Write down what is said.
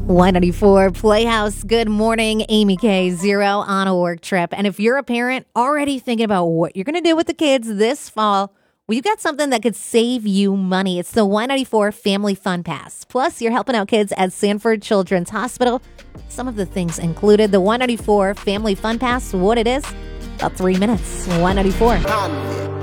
194 Playhouse. Good morning, Amy K. Zero on a work trip. And if you're a parent already thinking about what you're going to do with the kids this fall, well, you've got something that could save you money. It's the 194 Family Fun Pass. Plus, you're helping out kids at Sanford Children's Hospital. Some of the things included the 194 Family Fun Pass. What it is? About 3 minutes. 194.